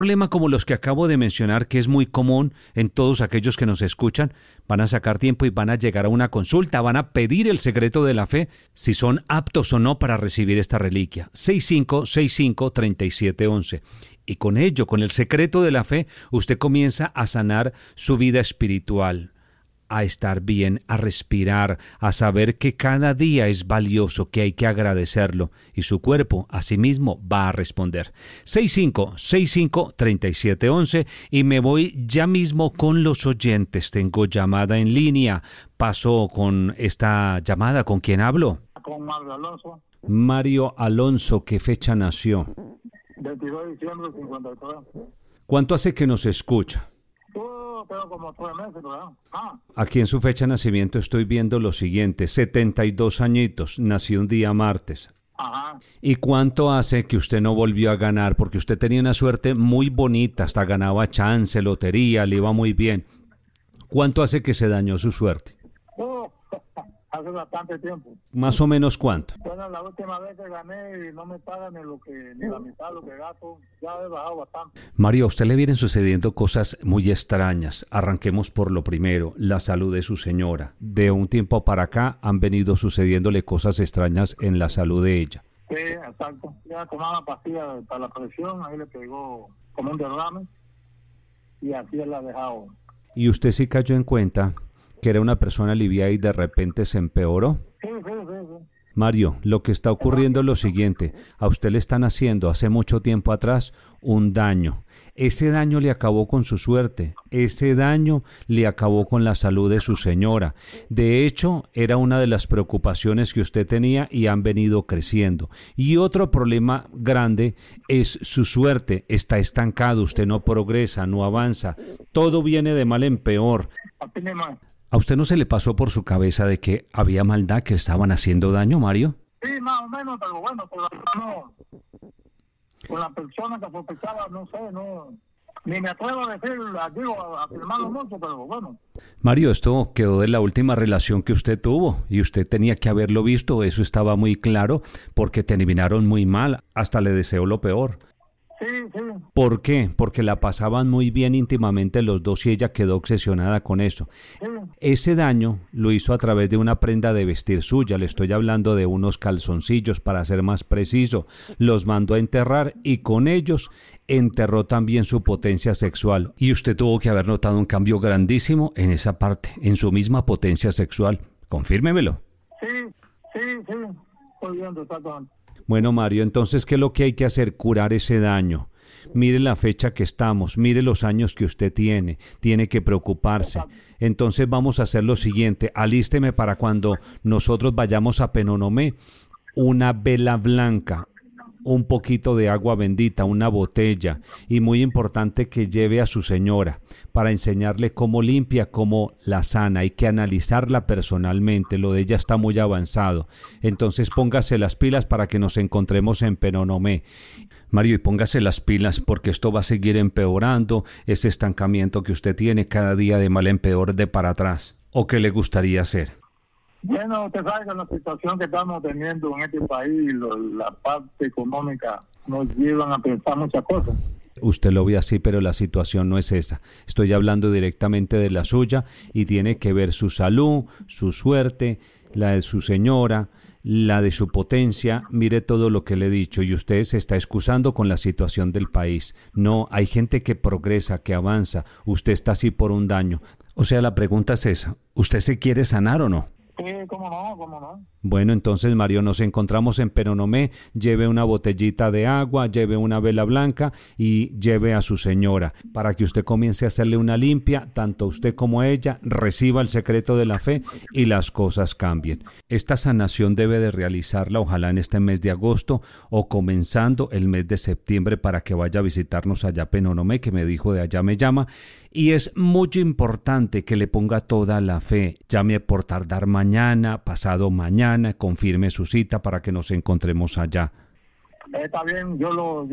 Problema como los que acabo de mencionar, que es muy común en todos aquellos que nos escuchan, van a sacar tiempo y van a llegar a una consulta, van a pedir el secreto de la fe, si son aptos o no para recibir esta reliquia. 6565-3711. Y con ello, con el secreto de la fe, usted comienza a sanar su vida espiritual, a estar bien, a respirar, a saber que cada día es valioso, que hay que agradecerlo, y su cuerpo, asimismo, va a responder. 6565-3711, y me voy ya mismo con los oyentes. Tengo llamada en línea. Paso con esta llamada. ¿Con quién hablo? Con Mario Alonso. Mario Alonso, ¿qué fecha nació? 22 de diciembre del 53. ¿Cuánto hace que nos escucha? Tengo como 3 meses, ¿verdad? Aquí en su fecha de nacimiento estoy viendo lo siguiente: 72 añitos, nació un día martes. Ajá. ¿Y cuánto hace que usted no volvió a ganar? Porque usted tenía una suerte muy bonita, hasta ganaba chance, lotería, le iba muy bien. ¿Cuánto hace que se dañó su suerte? Hace bastante tiempo. ¿Más o menos cuánto? Bueno, la última vez que gané y no me pagan ni la mitad de lo que gasto, ya he bajado bastante. Mario, a usted le vienen sucediendo cosas muy extrañas. Arranquemos por lo primero, la salud de su señora. De un tiempo para acá han venido sucediéndole cosas extrañas en la salud de ella. Sí, exacto. Ya tomaba pastillas para la presión, ahí le pegó como un derrame y así él la ha dejado. ¿Y usted sí cayó en cuenta que era una persona aliviada y de repente se empeoró? Sí. Mario, lo que está ocurriendo es lo siguiente: a usted le están haciendo hace mucho tiempo atrás un daño. Ese daño le acabó con su suerte, ese daño le acabó con la salud de su señora. De hecho, era una de las preocupaciones que usted tenía y han venido creciendo. Y otro problema grande es su suerte, está estancado, usted no progresa, no avanza, todo viene de mal en peor. ¿A usted no se le pasó por su cabeza de que había maldad, que estaban haciendo daño, Mario? Sí, más o menos, pero bueno, no. Con la persona que sospechaba, no sé, no. Ni me atrevo a decir, a afirmarlo mucho, pero bueno. Mario, esto quedó de la última relación que usted tuvo y usted tenía que haberlo visto, eso estaba muy claro, porque terminaron muy mal, hasta le deseo lo peor. Sí. ¿Por qué? Porque la pasaban muy bien íntimamente los dos y ella quedó obsesionada con eso. Sí. Ese daño lo hizo a través de una prenda de vestir suya. Le estoy hablando de unos calzoncillos, para ser más preciso. Los mandó a enterrar y con ellos enterró también su potencia sexual. Y usted tuvo que haber notado un cambio grandísimo en esa parte, en su misma potencia sexual. Confírmemelo. Sí. Estoy viendo exactamente. Bueno, Mario, entonces, ¿qué es lo que hay que hacer? Curar ese daño. Mire la fecha que estamos, mire los años que usted tiene que preocuparse. Entonces vamos a hacer lo siguiente: alísteme para cuando nosotros vayamos a Penonomé, una vela blanca, un poquito de agua bendita, una botella, y muy importante que lleve a su señora para enseñarle cómo limpia, cómo la sana. Hay que analizarla personalmente, lo de ella está muy avanzado. Entonces póngase las pilas para que nos encontremos en Penonomé. Mario, y póngase las pilas porque esto va a seguir empeorando, ese estancamiento que usted tiene cada día de mal en peor, de para atrás. ¿O qué le gustaría hacer? Bueno, usted sabe que la situación que estamos teniendo en este país, la parte económica, nos llevan a pensar muchas cosas. Usted lo ve así, pero la situación no es esa. Estoy hablando directamente de la suya y tiene que ver su salud, su suerte, la de su señora, la de su potencia. Mire todo lo que le he dicho y usted se está excusando con la situación del país. No, hay gente que progresa, que avanza. Usted está así por un daño. O sea, la pregunta es esa: ¿usted se quiere sanar o no? Sí, cómo no. Bueno, entonces, Mario, nos encontramos en Penonomé. Lleve una botellita de agua, lleve una vela blanca y lleve a su señora para que usted comience a hacerle una limpia, tanto usted como ella, reciba el secreto de la fe y las cosas cambien. Esta sanación debe de realizarla ojalá en este mes de agosto o comenzando el mes de septiembre, para que vaya a visitarnos allá a Penonomé, que me dijo de allá me llama. Y es muy importante que le ponga toda la fe. Llame por tardar mañana, pasado mañana, confirme su cita para que nos encontremos allá. Está bien, yo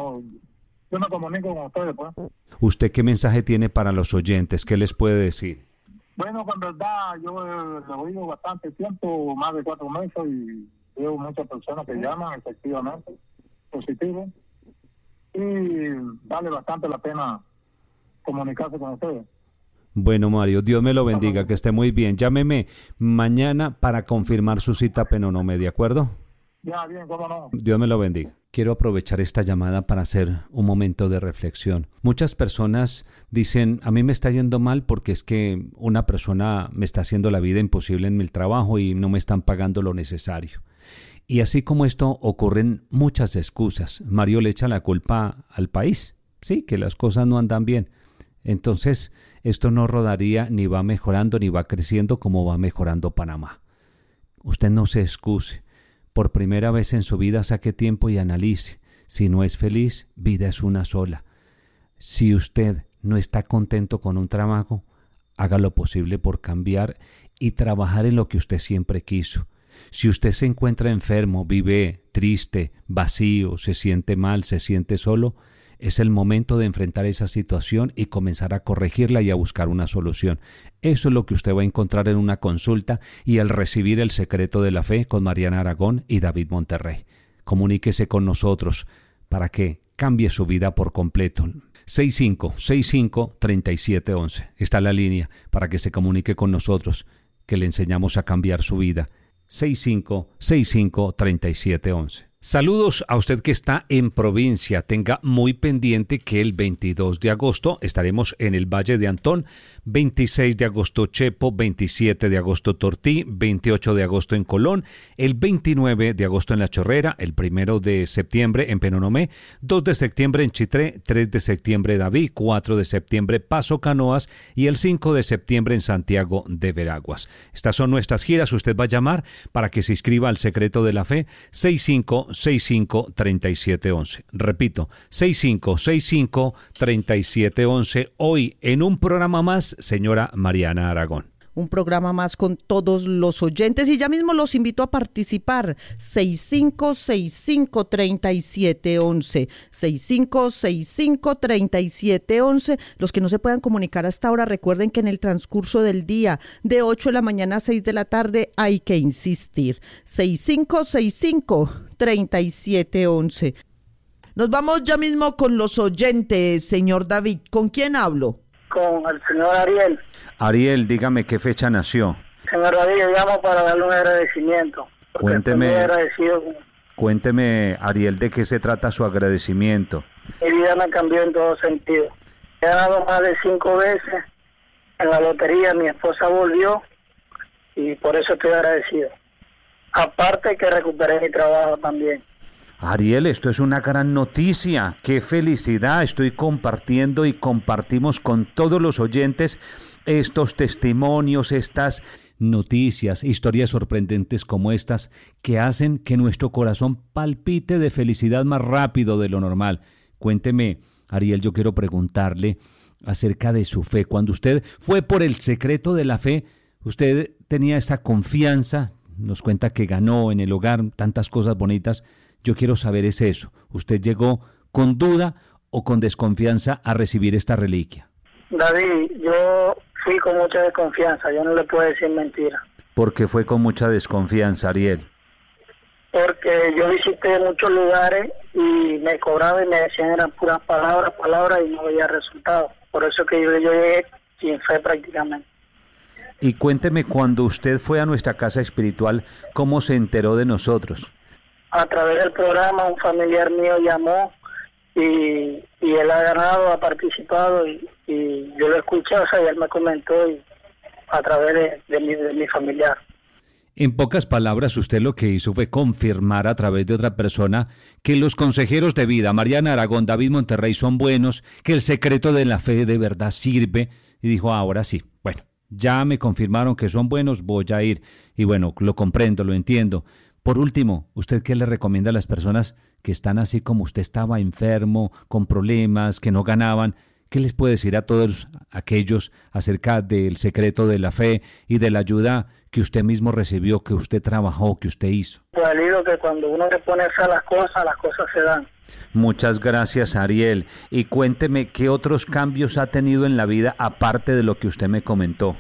me comunico con ustedes, pues. ¿Usted qué mensaje tiene para los oyentes? ¿Qué les puede decir? Bueno, con verdad, yo lo he oído bastante tiempo, más de 4 meses, y veo muchas personas que llaman, efectivamente, positivo. y vale bastante la pena comunicarse con ustedes. Bueno, Mario, Dios me lo bendiga, que esté muy bien. Llámeme mañana para confirmar su cita a Penonomé, ¿de acuerdo? Ya, bien, cómo no. Dios me lo bendiga. Quiero aprovechar esta llamada para hacer un momento de reflexión. Muchas personas dicen, a mí me está yendo mal porque es que una persona me está haciendo la vida imposible en mi trabajo y no me están pagando lo necesario. Y así como esto ocurren muchas excusas. Mario le echa la culpa al país, sí, que las cosas no andan bien. Entonces, esto no rodaría, ni va mejorando, ni va creciendo como va mejorando Panamá. Usted no se excuse. Por primera vez en su vida saque tiempo y analice. Si no es feliz, vida es una sola. Si usted no está contento con un trabajo, haga lo posible por cambiar y trabajar en lo que usted siempre quiso. Si usted se encuentra enfermo, vive triste, vacío, se siente mal, se siente solo, es el momento de enfrentar esa situación y comenzar a corregirla y a buscar una solución. Eso es lo que usted va a encontrar en una consulta y al recibir el secreto de la fe con Mariana Aragón y David Monterrey. Comuníquese con nosotros para que cambie su vida por completo. 6565-3711. Está la línea para que se comunique con nosotros, que le enseñamos a cambiar su vida. 6565-3711. Saludos a usted que está en provincia. Tenga muy pendiente que el 22 de agosto estaremos en el Valle de Antón, 26 de agosto Chepo, 27 de agosto Tortí, 28 de agosto en Colón, el 29 de agosto en La Chorrera, el 1 de septiembre en Penonomé, 2 de septiembre en Chitré, 3 de septiembre David, 4 de septiembre Paso Canoas y el 5 de septiembre en Santiago de Veraguas. Estas son nuestras giras. Usted va a llamar para que se inscriba al Secreto de la Fe, 6565-3711. Repito, 6565-3711. Hoy en un programa más, señora Mariana Aragón. Un programa más con todos los oyentes y ya mismo los invito a participar. 6565-3711. 6565-3711. Los que no se puedan comunicar hasta ahora, recuerden que en el transcurso del día, de 8 de la mañana a 6 de la tarde, hay que insistir. 6565-3711. Nos vamos ya mismo con los oyentes, señor David. ¿Con quién hablo? Con el señor Ariel. Ariel, dígame qué fecha nació. Señor David, yo llamo para darle un agradecimiento. Cuénteme, Ariel, de qué se trata su agradecimiento. Mi vida me cambió en todo sentido. He ganado más de 5 veces en la lotería, mi esposa volvió y por eso estoy agradecido. Aparte que recuperé mi trabajo también. Ariel, esto es una gran noticia. ¡Qué felicidad! Estoy compartiendo y compartimos con todos los oyentes estos testimonios, estas noticias, historias sorprendentes como estas que hacen que nuestro corazón palpite de felicidad más rápido de lo normal. Cuénteme, Ariel, yo quiero preguntarle acerca de su fe. Cuando usted fue por el secreto de la fe, usted tenía esa confianza, nos cuenta que ganó en el hogar tantas cosas bonitas. Yo quiero saber es eso. ¿Usted llegó con duda o con desconfianza a recibir esta reliquia? David, yo fui con mucha desconfianza, yo no le puedo decir mentira. ¿Por qué fue con mucha desconfianza, Ariel? Porque yo visité muchos lugares y me cobraban y me decían eran puras palabras y no veía resultados. Por eso que yo llegué sin fe prácticamente. Y cuénteme, cuando usted fue a nuestra casa espiritual, ¿cómo se enteró de nosotros? A través del programa, un familiar mío llamó y él ha ganado, ha participado y yo lo escuché, o sea, y él me comentó a través de mi familiar. En pocas palabras, usted lo que hizo fue confirmar a través de otra persona que los consejeros de vida, Mariana Aragón, David Monterrey, son buenos, que el secreto de la fe de verdad sirve, y dijo, ahora sí, bueno, ya me confirmaron que son buenos, voy a ir, y bueno, lo comprendo, lo entiendo. Por último, ¿usted qué le recomienda a las personas que están así como usted estaba, enfermo, con problemas, que no ganaban? ¿Qué les puede decir a todos aquellos acerca del secreto de la fe y de la ayuda que usted mismo recibió, que usted trabajó, que usted hizo? Pues digo que cuando uno le pone a las cosas se dan. Muchas gracias, Ariel. Y cuénteme, ¿qué otros cambios ha tenido en la vida aparte de lo que usted me comentó?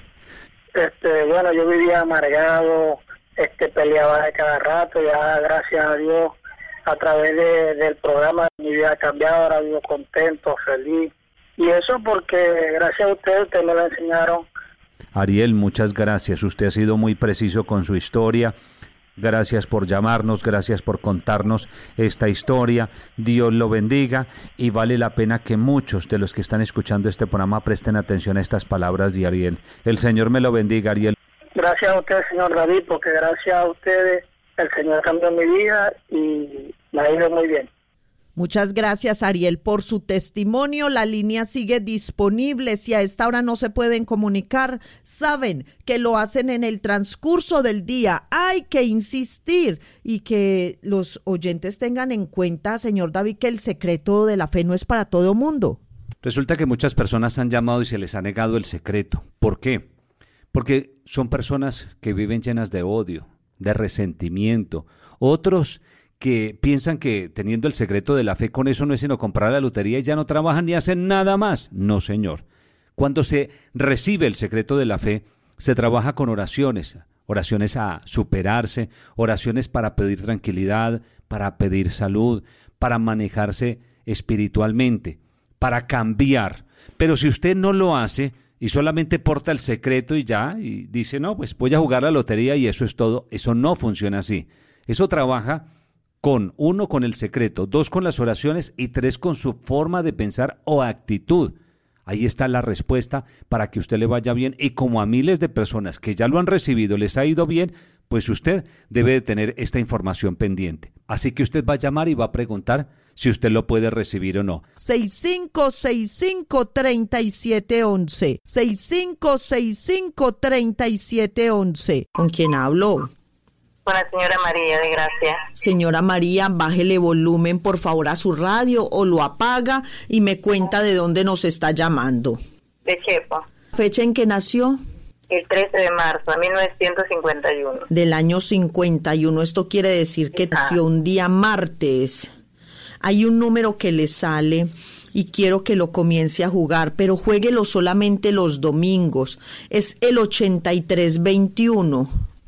Bueno, yo vivía amargado, peleaba de cada rato, ya gracias a Dios a través del programa. Mi vida ha cambiado, ahora vivo contento, feliz. Y eso porque gracias a ustedes me lo enseñaron. Ariel, muchas gracias. Usted ha sido muy preciso con su historia. Gracias por llamarnos, gracias por contarnos esta historia. Dios lo bendiga y vale la pena que muchos de los que están escuchando este programa presten atención a estas palabras de Ariel. El Señor me lo bendiga, Ariel. Gracias a usted, señor David, porque gracias a ustedes el Señor cambió mi vida y me ha ido muy bien. Muchas gracias, Ariel, por su testimonio. La línea sigue disponible. Si a esta hora no se pueden comunicar, saben que lo hacen en el transcurso del día. Hay que insistir y que los oyentes tengan en cuenta, señor David, que el secreto de la fe no es para todo mundo. Resulta que muchas personas han llamado y se les ha negado el secreto. ¿Por qué? Porque son personas que viven llenas de odio, de resentimiento. Otros que piensan que teniendo el secreto de la fe, con eso no es sino comprar la lotería y ya no trabajan ni hacen nada más. No, señor. Cuando se recibe el secreto de la fe, se trabaja con oraciones a superarse, oraciones para pedir tranquilidad, para pedir salud, para manejarse espiritualmente, para cambiar. Pero si usted no lo hace y solamente porta el secreto y ya, y dice, no, pues voy a jugar la lotería y eso es todo, eso no funciona así. Eso trabaja con 1, con el secreto, 2, con las oraciones y 3, con su forma de pensar o actitud. Ahí está la respuesta para que usted le vaya bien y como a miles de personas que ya lo han recibido les ha ido bien, pues usted debe de tener esta información pendiente. Así que usted va a llamar y va a preguntar si usted lo puede recibir o no. 6565-3711. 6565-3711. ¿Con quién hablo? Con la señora María de Gracia. Señora María, bájele volumen por favor a su radio o lo apaga y me cuenta de dónde nos está llamando. De Chepo. ¿Fecha en que nació? El 13 de marzo de 1951. Del año 51, esto quiere decir que nació un día martes. Hay un número que le sale y quiero que lo comience a jugar, pero juéguelo solamente los domingos. Es el 8321.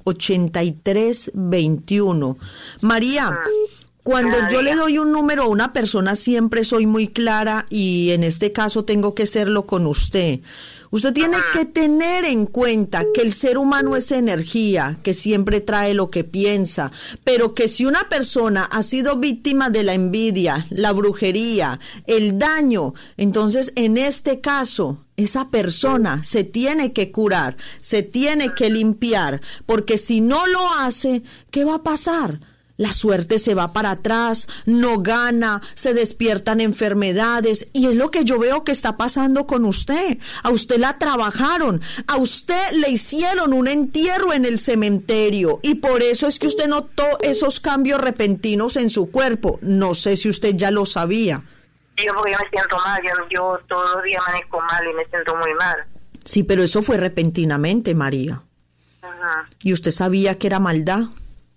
8321. María, cuando yo le doy un número a una persona siempre soy muy clara y en este caso tengo que serlo con usted. Usted tiene que tener en cuenta que el ser humano es energía, que siempre trae lo que piensa, pero que si una persona ha sido víctima de la envidia, la brujería, el daño, entonces en este caso esa persona se tiene que curar, se tiene que limpiar, porque si no lo hace, ¿qué va a pasar? La suerte se va para atrás, no gana, se despiertan enfermedades y es lo que yo veo que está pasando con usted. A usted la trabajaron, a usted le hicieron un entierro en el cementerio y por eso es que usted notó esos cambios repentinos en su cuerpo. No sé si usted ya lo sabía. Yo porque yo me siento mal, yo todos los días amanezco mal y me siento muy mal. Sí, pero eso fue repentinamente, María. Ajá. ¿Y usted sabía que era maldad?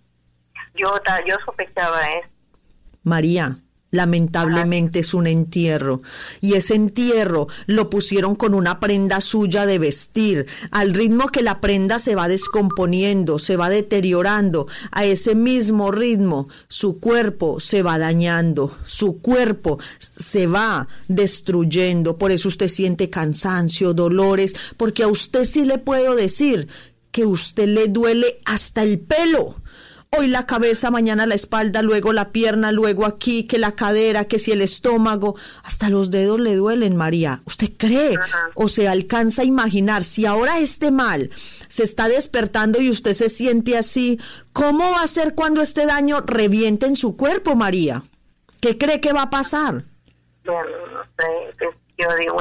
Yo sospechaba eso. María, lamentablemente es un entierro y ese entierro lo pusieron con una prenda suya de vestir, al ritmo que la prenda se va descomponiendo, se va deteriorando, a ese mismo ritmo su cuerpo se va dañando, su cuerpo se va destruyendo, por eso usted siente cansancio, dolores, porque a usted sí le puedo decir que usted le duele hasta el pelo. Hoy la cabeza, mañana la espalda, luego la pierna, luego aquí, que la cadera, que si el estómago, hasta los dedos le duelen, María. ¿Usted cree o se alcanza a imaginar si ahora este mal se está despertando y usted se siente así, cómo va a ser cuando este daño reviente en su cuerpo, María? ¿Qué cree que va a pasar? Bueno, no sé, yo digo,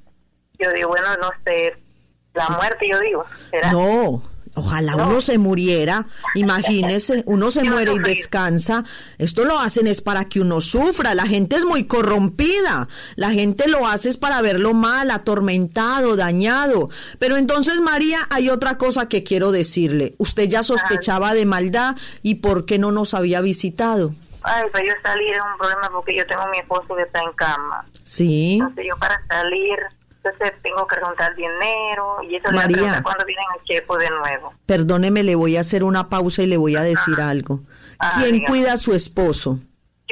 bueno, no sé, la muerte, yo digo, ¿será? No. Ojalá uno se muriera, imagínese, uno se muere y descansa. Esto lo hacen es para que uno sufra, la gente es muy corrompida, la gente lo hace es para verlo mal, atormentado, dañado. Pero entonces, María, hay otra cosa que quiero decirle. Usted ya sospechaba de maldad y ¿por qué no nos había visitado? Ay, pues yo salir es un problema porque yo tengo a mi esposo que está en cama. Sí. Entonces yo para salir... Entonces tengo que juntar dinero y eso María, le pregunta cuando vienen al Chepo de nuevo. Perdóneme, le voy a hacer una pausa y le voy a decir algo. ¿Quién dígame. cuida a su esposo?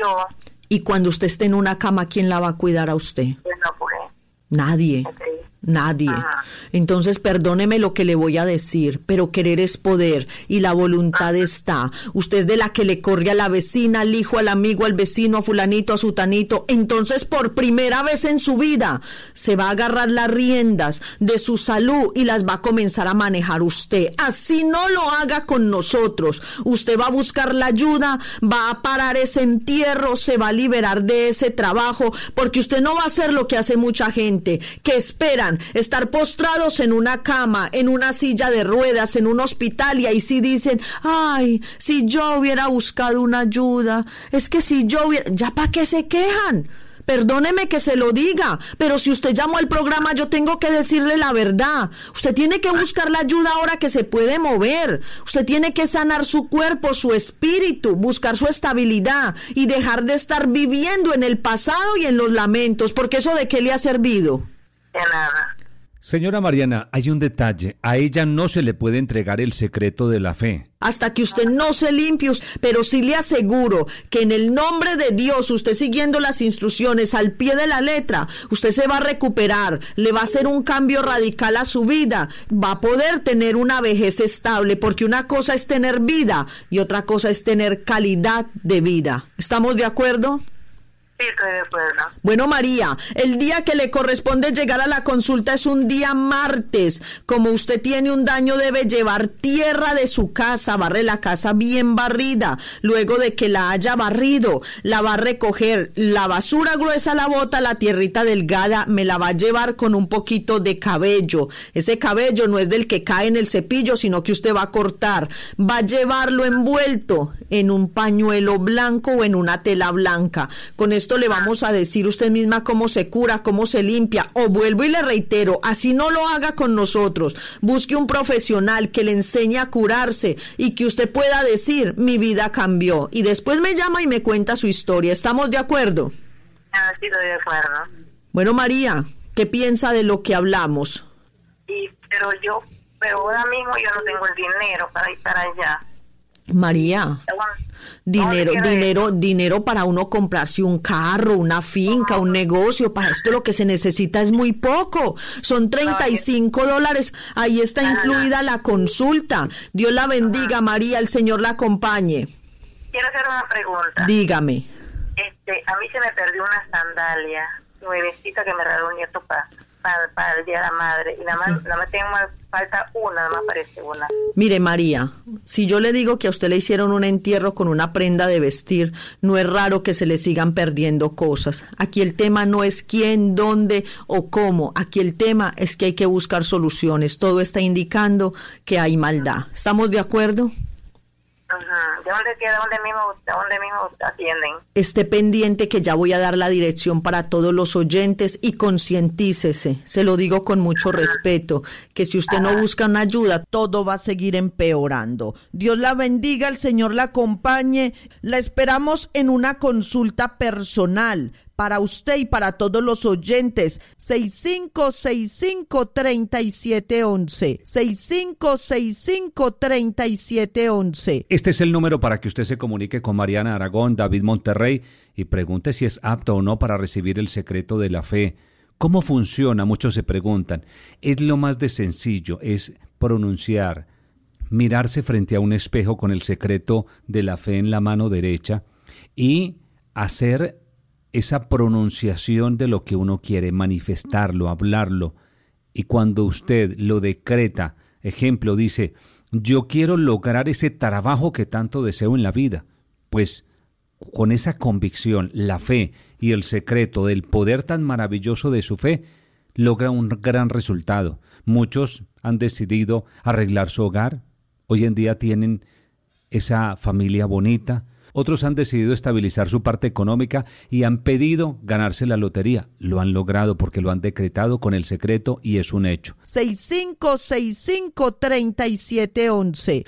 yo. Y cuando usted esté en una cama, ¿quién la va a cuidar a usted? Pues no, pues. Nadie. Ok. Nadie. Ajá. Entonces, perdóneme lo que le voy a decir, pero querer es poder y la voluntad está. Usted es de la que le corre a la vecina, al hijo, al amigo, al vecino, a fulanito, a sutanito. Entonces, por primera vez en su vida, se va a agarrar las riendas de su salud y las va a comenzar a manejar usted. Así no lo haga con nosotros. Usted va a buscar la ayuda, va a parar ese entierro, se va a liberar de ese trabajo, porque usted no va a hacer lo que hace mucha gente, que esperan estar postrados en una cama, en una silla de ruedas, en un hospital, y ahí sí dicen, ay, si yo hubiera buscado una ayuda, es que si yo hubiera, ¿ya para qué se quejan? Perdóneme que se lo diga, pero si usted llamó al programa, yo tengo que decirle la verdad. Usted tiene que buscar la ayuda ahora que se puede mover. Usted tiene que sanar su cuerpo, su espíritu, buscar su estabilidad y dejar de estar viviendo en el pasado y en los lamentos, porque eso ¿de qué le ha servido? De nada. Señora Mariana, hay un detalle. A ella no se le puede entregar el secreto de la fe. Hasta que usted no se limpie, pero sí le aseguro que en el nombre de Dios, usted siguiendo las instrucciones al pie de la letra, usted se va a recuperar, le va a hacer un cambio radical a su vida, va a poder tener una vejez estable, porque una cosa es tener vida y otra cosa es tener calidad de vida. ¿Estamos de acuerdo? Sí, estoy de acuerdo. Bueno, María, el día que le corresponde llegar a la consulta es un día martes. Como usted tiene un daño, debe llevar tierra de su casa, barre la casa bien barrida. Luego de que la haya barrido, la va a recoger. La basura gruesa la bota, la tierrita delgada me la va a llevar con un poquito de cabello. Ese cabello no es del que cae en el cepillo, sino que usted va a cortar. Va a llevarlo envuelto en un pañuelo blanco o en una tela blanca. Con esto le vamos a decir usted misma cómo se cura, cómo se limpia. O vuelvo y le reitero, así no lo haga con nosotros. Busque un profesional que le enseñe a curarse y que usted pueda decir, mi vida cambió. Y después me llama y me cuenta su historia. ¿Estamos de acuerdo? Ah, sí, estoy de acuerdo. Bueno, María, ¿qué piensa de lo que hablamos? Pero ahora mismo yo no tengo el dinero para ir para allá. María, dinero para uno comprarse un carro, una finca, un negocio. Para esto lo que se necesita es muy poco. Son $35. Ahí está incluida la consulta. Dios la bendiga, María. El Señor la acompañe. Quiero hacer una pregunta. Dígame. A mí se me perdió una sandalia nuevecita que me regaló un nieto para el Día de la Madre. Y nada más tengo falta una, nada más parece una. Mire, María, si yo le digo que a usted le hicieron un entierro con una prenda de vestir, no es raro que se le sigan perdiendo cosas. Aquí el tema no es quién, dónde o cómo. Aquí el tema es que hay que buscar soluciones. Todo está indicando que hay maldad. ¿Estamos de acuerdo? Ajá. ¿De dónde queda? ¿De dónde mismo atienden? Esté pendiente que ya voy a dar la dirección para todos los oyentes y concientícese. Se lo digo con mucho respeto, que si usted no busca una ayuda, todo va a seguir empeorando. Dios la bendiga, el Señor la acompañe. La esperamos en una consulta personal. Para usted y para todos los oyentes, 6565-3711, 6565-3711. Este es el número para que usted se comunique con Mariana Aragón, David Monterrey, y pregunte si es apto o no para recibir el secreto de la fe. ¿Cómo funciona? Muchos se preguntan. Es lo más de sencillo, es pronunciar, mirarse frente a un espejo con el secreto de la fe en la mano derecha y hacer esa pronunciación de lo que uno quiere, manifestarlo, hablarlo. Y cuando usted lo decreta, ejemplo, dice, yo quiero lograr ese trabajo que tanto deseo en la vida, pues con esa convicción, la fe y el secreto del poder tan maravilloso de su fe, logra un gran resultado. Muchos han decidido arreglar su hogar, hoy en día tienen esa familia bonita. Otros han decidido estabilizar su parte económica y han pedido ganarse la lotería. Lo han logrado porque lo han decretado con el secreto y es un hecho. 6565-3711.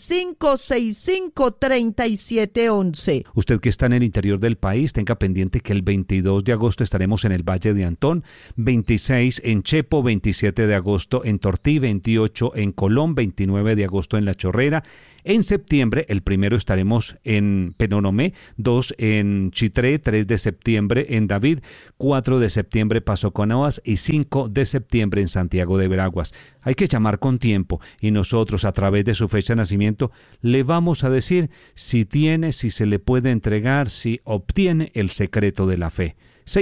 6565-3711. Usted que está en el interior del país, tenga pendiente que el 22 de agosto estaremos en el Valle de Antón, 26 en Chepo, 27 de agosto en Tortí, 28 en Colón, 29 de agosto en La Chorrera. En septiembre, el primero estaremos en Penonomé, 2 en Chitré, 3 de septiembre en David, 4 de septiembre Paso Canoas y 5 de septiembre en Santiago de Veraguas. Hay que llamar con tiempo y nosotros a través de su fecha de nacimiento le vamos a decir si tiene, si se le puede entregar, si obtiene el secreto de la fe.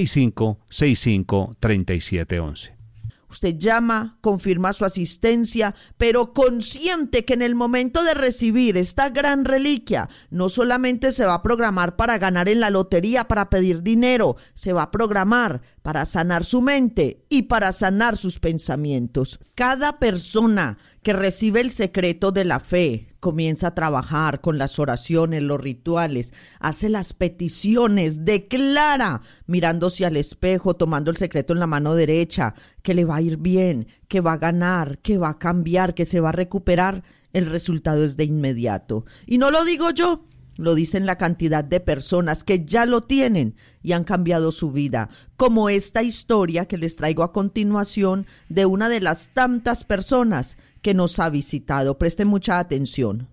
6565-3711. Usted llama, confirma su asistencia, pero consciente que en el momento de recibir esta gran reliquia, no solamente se va a programar para ganar en la lotería, para pedir dinero, se va a programar para sanar su mente y para sanar sus pensamientos. Cada persona que recibe el secreto de la fe comienza a trabajar con las oraciones, los rituales, hace las peticiones, declara, mirándose al espejo, tomando el secreto en la mano derecha, que le va a ir bien, que va a ganar, que va a cambiar, que se va a recuperar. El resultado es de inmediato. Y no lo digo yo, lo dicen la cantidad de personas que ya lo tienen y han cambiado su vida, como esta historia que les traigo a continuación de una de las tantas personas que nos ha visitado. Presten mucha atención.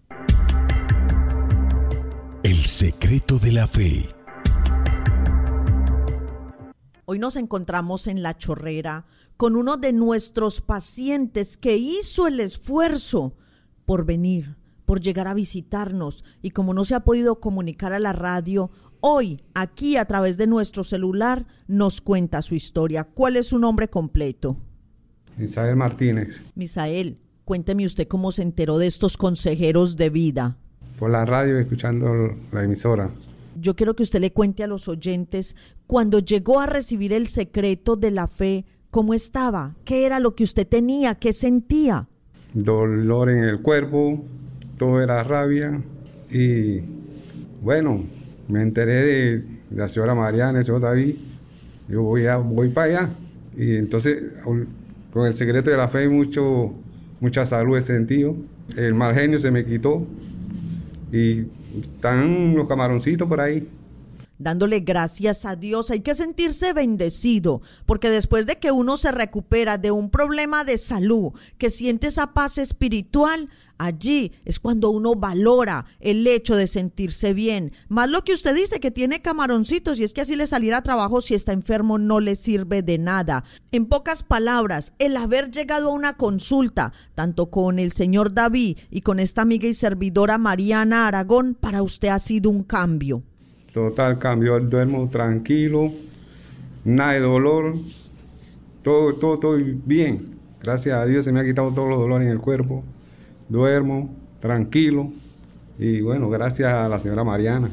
El secreto de la fe. Hoy nos encontramos en La Chorrera con uno de nuestros pacientes que hizo el esfuerzo por venir, por llegar a visitarnos, y como no se ha podido comunicar a la radio, hoy aquí a través de nuestro celular nos cuenta su historia. ¿Cuál es su nombre completo? Misael Martínez. Misael, cuénteme usted cómo se enteró de estos consejeros de vida. Por la radio, escuchando la emisora. Yo quiero que usted le cuente a los oyentes, cuando llegó a recibir el secreto de la fe, ¿cómo estaba? ¿Qué era lo que usted tenía? ¿Qué sentía? Dolor en el cuerpo, todo era rabia y bueno, me enteré de la señora Mariana, el señor David. Yo voy para allá y entonces con el secreto de la fe mucha salud he sentido, el mal genio se me quitó y están los camaroncitos por ahí. Dándole gracias a Dios, hay que sentirse bendecido, porque después de que uno se recupera de un problema de salud, que siente esa paz espiritual, allí es cuando uno valora el hecho de sentirse bien. Más lo que usted dice, que tiene camaroncitos, y es que así le salir a trabajo si está enfermo no le sirve de nada. En pocas palabras, el haber llegado a una consulta, tanto con el señor David y con esta amiga y servidora Mariana Aragón, para usted ha sido un cambio. Total cambio, duermo tranquilo, nada de dolor, todo bien. Gracias a Dios se me ha quitado todos los dolores en el cuerpo. Duermo tranquilo y bueno, gracias a la señora Mariana.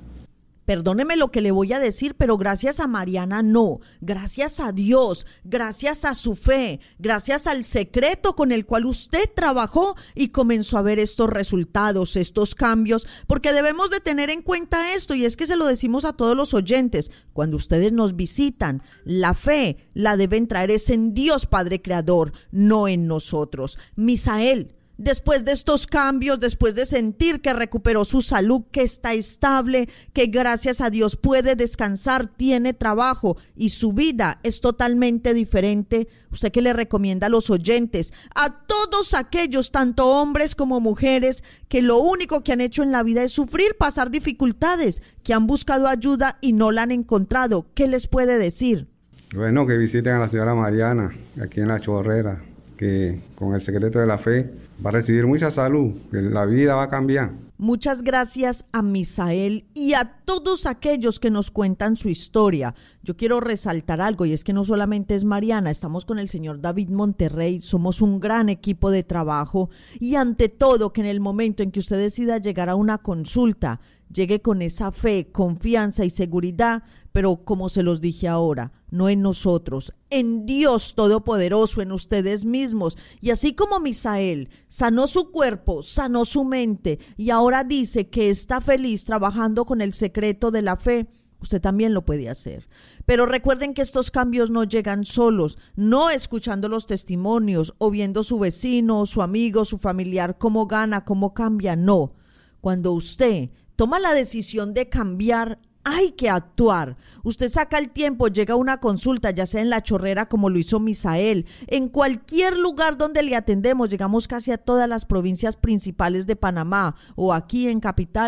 Perdóneme lo que le voy a decir, pero gracias a Mariana no, gracias a Dios, gracias a su fe, gracias al secreto con el cual usted trabajó y comenzó a ver estos resultados, estos cambios, porque debemos de tener en cuenta esto, y es que se lo decimos a todos los oyentes, cuando ustedes nos visitan, la fe la deben traer es en Dios Padre Creador, no en nosotros. Misael, después de estos cambios, después de sentir que recuperó su salud, que está estable, que gracias a Dios puede descansar, tiene trabajo y su vida es totalmente diferente, ¿usted qué le recomienda a los oyentes? A todos aquellos, tanto hombres como mujeres, que lo único que han hecho en la vida es sufrir, pasar dificultades, que han buscado ayuda y no la han encontrado. ¿Qué les puede decir? Bueno, que visiten a la señora Mariana, aquí en La Chorrera, que con el secreto de la fe va a recibir mucha salud, que la vida va a cambiar. Muchas gracias a Misael y a todos aquellos que nos cuentan su historia. Yo quiero resaltar algo, y es que no solamente es Mariana, estamos con el señor David Monterrey, somos un gran equipo de trabajo, y ante todo que en el momento en que usted decida llegar a una consulta, llegue con esa fe, confianza y seguridad, pero como se los dije ahora, no en nosotros, en Dios Todopoderoso, en ustedes mismos. Y así como Misael sanó su cuerpo, sanó su mente y ahora dice que está feliz trabajando con el secreto de la fe, usted también lo puede hacer. Pero recuerden que estos cambios no llegan solos, no escuchando los testimonios o viendo su vecino, su amigo, su familiar, cómo gana, cómo cambia, no. Cuando usted toma la decisión de cambiar, hay que actuar. Usted saca el tiempo, llega a una consulta, ya sea en La Chorrera como lo hizo Misael, en cualquier lugar donde le atendemos, llegamos casi a todas las provincias principales de Panamá o aquí en Capital.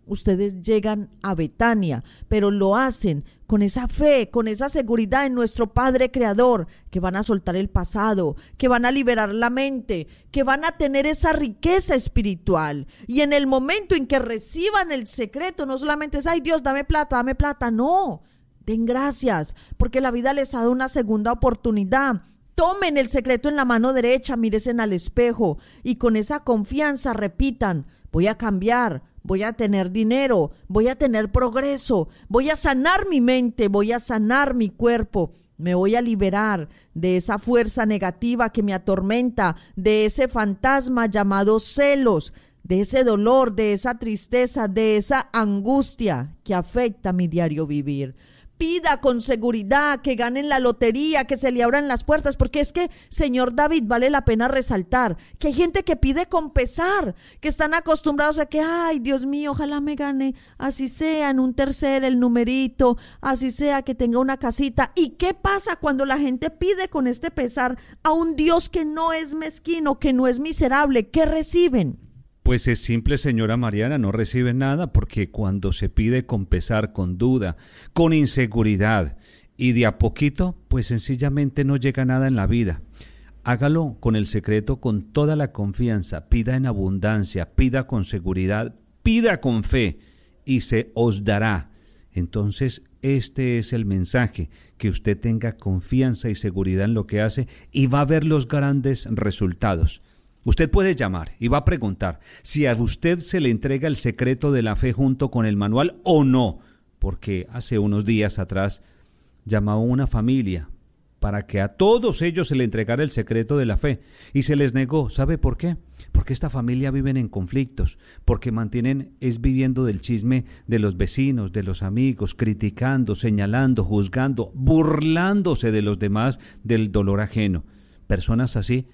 ustedes llegan a Betania, pero lo hacen con esa fe, con esa seguridad en nuestro Padre Creador, que van a soltar el pasado, que van a liberar la mente, que van a tener esa riqueza espiritual. Y en el momento en que reciban el secreto, no solamente es, ay Dios, dame plata, no, den gracias, porque la vida les ha dado una segunda oportunidad. Tomen el secreto en la mano derecha, míresen al espejo y con esa confianza repitan, voy a cambiar, voy a tener dinero, voy a tener progreso, voy a sanar mi mente, voy a sanar mi cuerpo, me voy a liberar de esa fuerza negativa que me atormenta, de ese fantasma llamado celos, de ese dolor, de esa tristeza, de esa angustia que afecta mi diario vivir. Pida con seguridad que ganen la lotería, que se le abran las puertas, porque es que, señor David, vale la pena resaltar que hay gente que pide con pesar, que están acostumbrados a que, ay, Dios mío, ojalá me gane, así sea en un tercer el numerito, así sea que tenga una casita. ¿Y qué pasa cuando la gente pide con este pesar a un Dios que no es mezquino, que no es miserable? ¿Qué reciben? Pues es simple, señora Mariana, no recibe nada, porque cuando se pide con pesar, con duda, con inseguridad y de a poquito, pues sencillamente no llega nada en la vida. Hágalo con el secreto, con toda la confianza, pida en abundancia, pida con seguridad, pida con fe y se os dará. Entonces, este es el mensaje, que usted tenga confianza y seguridad en lo que hace y va a ver los grandes resultados. Usted puede llamar y va a preguntar si a usted se le entrega el secreto de la fe junto con el manual o no, porque hace unos días atrás llamaba una familia para que a todos ellos se le entregara el secreto de la fe y se les negó. ¿Sabe por qué? Porque esta familia viven en conflictos, porque viviendo del chisme de los vecinos, de los amigos, criticando, señalando, juzgando, burlándose de los demás, del dolor ajeno. Personas así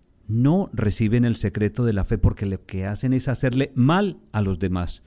no reciben el secreto de la fe porque lo que hacen es hacerle mal a los demás.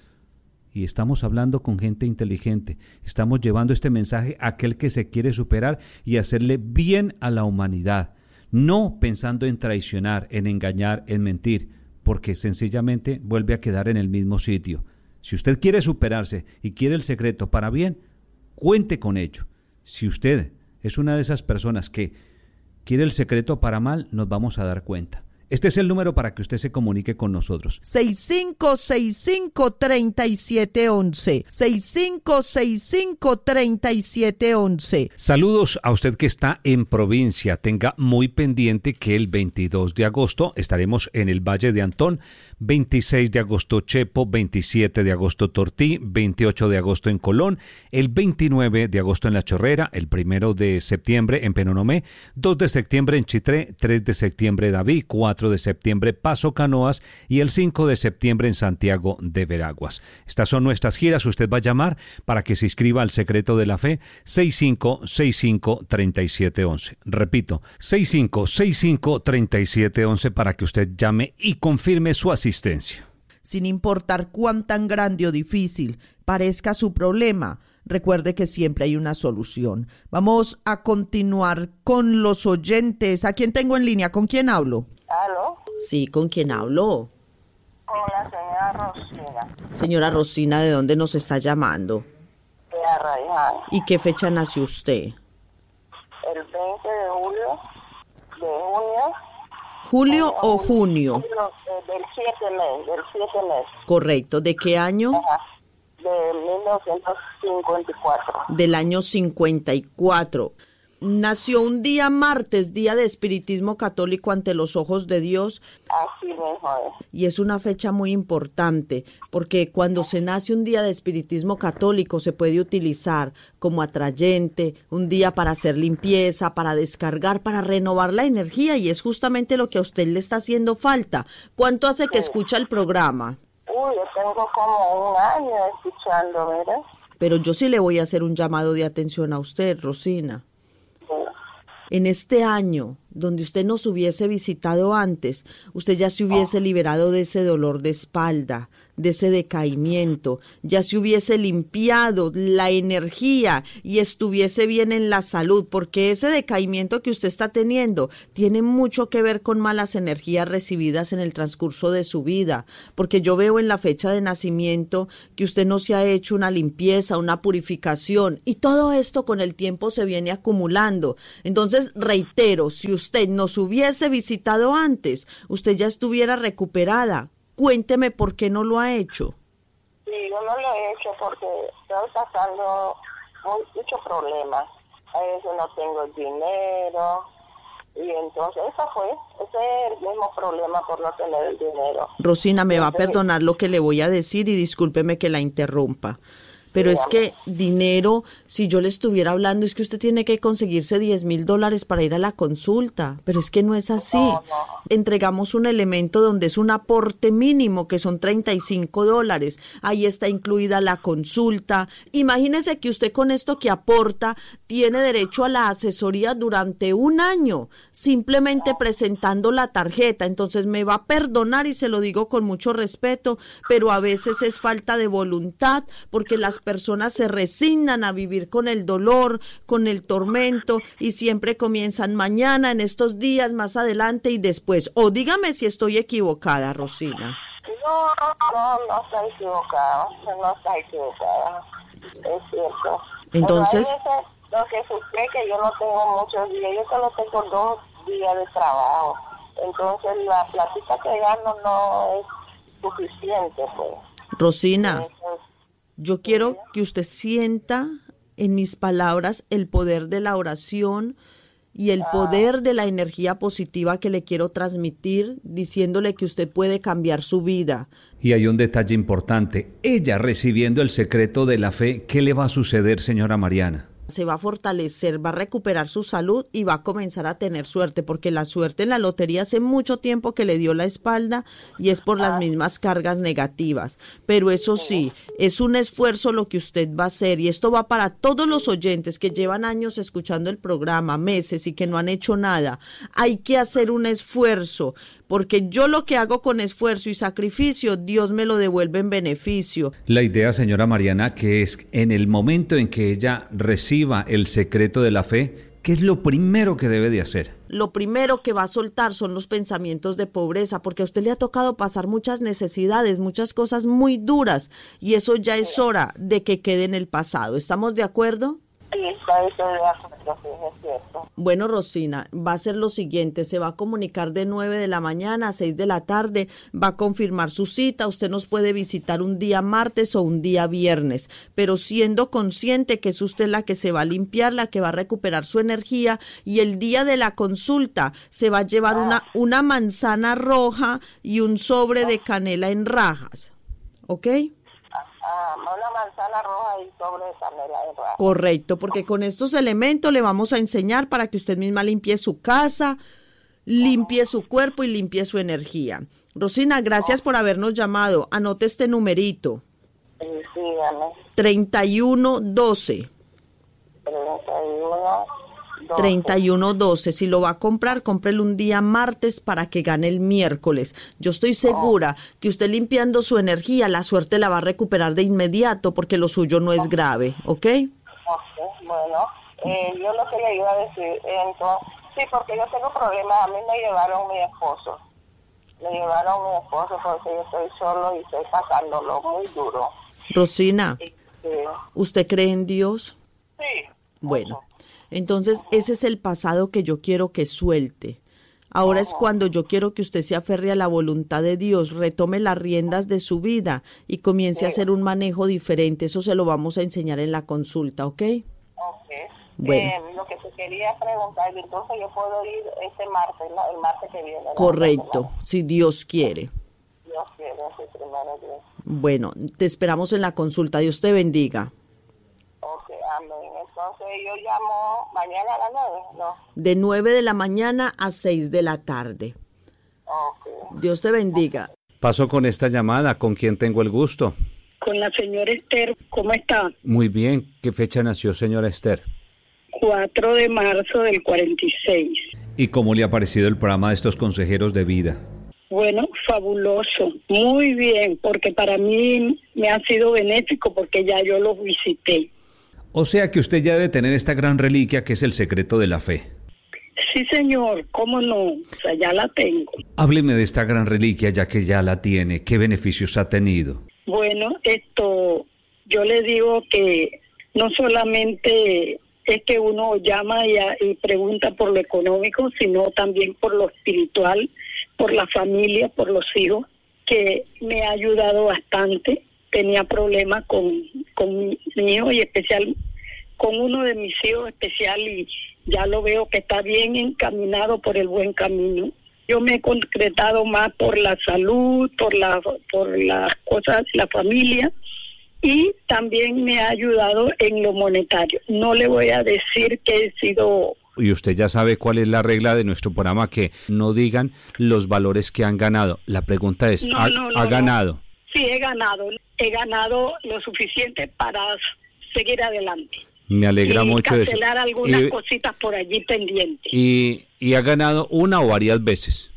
Y estamos hablando con gente inteligente, estamos llevando este mensaje a aquel que se quiere superar y hacerle bien a la humanidad, no pensando en traicionar, en engañar, en mentir, porque sencillamente vuelve a quedar en el mismo sitio. Si usted quiere superarse y quiere el secreto para bien, cuente con ello. Si usted es una de esas personas que quiere el secreto para mal, nos vamos a dar cuenta. Este es el número para que usted se comunique con nosotros. 6565-3711. 6565-3711. Saludos a usted que está en provincia. Tenga muy pendiente que el 22 de agosto estaremos en el Valle de Antón, 26 de agosto Chepo, 27 de agosto Tortí, 28 de agosto en Colón, el 29 de agosto en La Chorrera, el 1 de septiembre en Penonomé, 2 de septiembre en Chitré, 3 de septiembre David, 4 de septiembre Paso Canoas y el 5 de septiembre en Santiago de Veraguas. Estas son nuestras giras. Usted va a llamar para que se inscriba al Secreto de la Fe, 6565-3711. Repito, 6565-3711 para que usted llame y confirme su asistencia. Sin importar cuán tan grande o difícil parezca su problema, recuerde que siempre hay una solución. Vamos a continuar con los oyentes. ¿A quién tengo en línea? ¿Con quién hablo? ¿Aló? Sí, ¿con quién hablo? Con la señora Rosina, Señora Rosina, ¿de dónde nos está llamando? de Arraiján. ¿Y qué fecha nació usted? El 20 de junio. ¿Julio o junio? Del 7 mes. Correcto. ¿De qué año? Ajá. De 1954. Del año 54. Nació un día martes, día de espiritismo católico ante los ojos de Dios. Así mismo es. Y es una fecha muy importante porque cuando se nace un día de espiritismo católico se puede utilizar como atrayente, un día para hacer limpieza, para descargar, para renovar la energía, y es justamente lo que a usted le está haciendo falta. ¿Cuánto hace que escucha el programa? Uy, yo tengo como un año escuchando, ¿verdad? Pero yo sí le voy a hacer un llamado de atención a usted, Rosina. En este año donde usted nos hubiese visitado antes, usted ya se hubiese liberado de ese dolor de espalda, de ese decaimiento, ya se hubiese limpiado la energía y estuviese bien en la salud, porque ese decaimiento que usted está teniendo tiene mucho que ver con malas energías recibidas en el transcurso de su vida, porque yo veo en la fecha de nacimiento que usted no se ha hecho una limpieza, una purificación, y todo esto con el tiempo se viene acumulando. Entonces, reitero, si usted nos hubiese visitado antes, usted ya estuviera recuperada. Cuénteme por qué no lo ha hecho. Sí, yo no lo he hecho porque estoy pasando muchos problemas. A veces no tengo dinero y entonces ese es el mismo problema por no tener el dinero. Rosina, me va a perdonar lo que le voy a decir y discúlpeme que la interrumpa. Pero es que dinero, si yo le estuviera hablando, es que usted tiene que conseguirse $10,000 para ir a la consulta, pero es que no es así. No. Entregamos un elemento donde es un aporte mínimo, que son $35. Ahí está incluida la consulta. Imagínese que usted con esto que aporta tiene derecho a la asesoría durante un año, simplemente presentando la tarjeta. Entonces me va a perdonar y se lo digo con mucho respeto, pero a veces es falta de voluntad, porque las personas se resignan a vivir con el dolor, con el tormento, y siempre comienzan mañana, en estos días, más adelante y después. O dígame si estoy equivocada, Rosina. No está equivocada, es cierto. Entonces, Lo que sucede es que yo no tengo muchos días, yo solo tengo 2 días de trabajo, entonces la platita que gano no es suficiente, pues. Rosina, yo quiero que usted sienta en mis palabras el poder de la oración y el poder de la energía positiva que le quiero transmitir, diciéndole que usted puede cambiar su vida. Y hay un detalle importante. Ella recibiendo el secreto de la fe, ¿qué le va a suceder, señora Mariana? Se va a fortalecer, va a recuperar su salud y va a comenzar a tener suerte, porque la suerte en la lotería hace mucho tiempo que le dio la espalda y es por las mismas cargas negativas. Pero eso sí, es un esfuerzo lo que usted va a hacer, y esto va para todos los oyentes que llevan años escuchando el programa, meses, y que no han hecho nada. Hay que hacer un esfuerzo, porque yo lo que hago con esfuerzo y sacrificio, Dios me lo devuelve en beneficio. La idea, señora Mariana, que es en el momento en que ella reciba el secreto de la fe, ¿qué es lo primero que debe de hacer? Lo primero que va a soltar son los pensamientos de pobreza, porque a usted le ha tocado pasar muchas necesidades, muchas cosas muy duras, y eso ya es hora de que quede en el pasado. ¿Estamos de acuerdo? Sí, estoy de acuerdo, sí, es cierto. Bueno, Rosina, va a ser lo siguiente: se va a comunicar de 9 de la mañana a 6 de la tarde, va a confirmar su cita. Usted nos puede visitar un día martes o un día viernes, pero siendo consciente que es usted la que se va a limpiar, la que va a recuperar su energía, y el día de la consulta se va a llevar una manzana roja y un sobre de canela en rajas, ¿ok? Una manzana roja y sobre de canela de rajas. Correcto, porque con estos elementos le vamos a enseñar para que usted misma limpie su casa, limpie su cuerpo y limpie su energía. Rosina, gracias por habernos llamado. Anote este numerito. Sí, dígame. 3112. 3112. Si lo va a comprar, cómprelo un día martes para que gane el miércoles. Yo estoy segura que usted limpiando su energía, la suerte la va a recuperar de inmediato, porque lo suyo no es grave, ¿ok? Bueno, yo lo que le iba a decir, entonces, sí, porque yo tengo problemas. A mí me llevaron mi esposo porque yo estoy solo y estoy pasándolo muy duro. Rosina, Sí. ¿usted cree en Dios? Sí. Bueno, entonces ese es el pasado que yo quiero que suelte. Ahora es cuando yo quiero que usted se aferre a la voluntad de Dios, retome las riendas de su vida y comience a hacer un manejo diferente. Eso se lo vamos a enseñar en la consulta, ¿ok? Ok. Bueno. Lo que te quería preguntar, entonces yo puedo ir este martes, ¿no? El martes que viene, ¿no? Correcto, si Dios quiere. Dios quiere, sí, primero Dios. Bueno, te esperamos en la consulta. Dios te bendiga. Ok, amén. Entonces yo llamo mañana a las 9, ¿no? De 9 de la mañana a 6 de la tarde. Ok. Dios te bendiga. Paso con esta llamada. ¿Con quién tengo el gusto? Con la señora Esther, ¿cómo está? Muy bien. ¿Qué fecha nació, señora Esther? 4 de marzo del 46. ¿Y cómo le ha parecido el programa de estos consejeros de vida? Bueno, fabuloso, muy bien, porque para mí me ha sido benéfico porque ya yo los visité. O sea que usted ya debe tener esta gran reliquia que es el secreto de la fe. Sí, señor, cómo no, o sea, ya la tengo. Hábleme de esta gran reliquia ya que ya la tiene. ¿Qué beneficios ha tenido? Bueno, yo le digo que no solamente es que uno llama y pregunta por lo económico, sino también por lo espiritual, por la familia, por los hijos, que me ha ayudado bastante. Tenía problemas con mi hijo y especial con uno de mis hijos especial y ya lo veo que está bien encaminado por el buen camino. Yo me he concretado más por la salud, por las cosas, la familia, y también me ha ayudado en lo monetario. No le voy a decir que he sido... Y usted ya sabe cuál es la regla de nuestro programa, que no digan los valores que han ganado. La pregunta es, ¿ha ganado? Sí, he ganado lo suficiente para seguir adelante. Me alegra mucho eso. Y cancelar algunas cositas por allí pendientes. ¿Y ha ganado una o varias veces?